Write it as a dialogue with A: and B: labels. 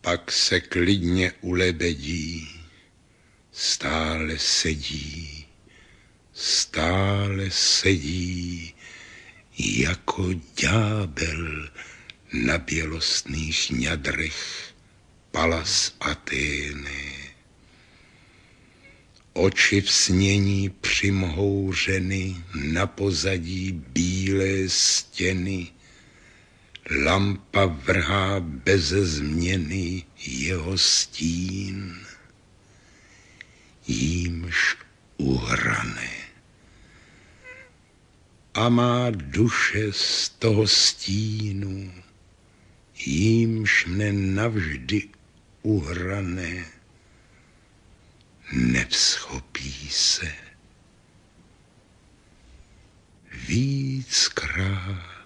A: Pak se klidně ulebedí, stále sedí, jako ďábel na bělostných šňadrech Palas Athény. Oči v snění přimhouřeny, na pozadí bílé stěny, lampa vrhá beze změny jeho stín, jímž uhrané. A má duše z toho stínu, jímž mne navždy uhrané, nevzchopí se víckrát.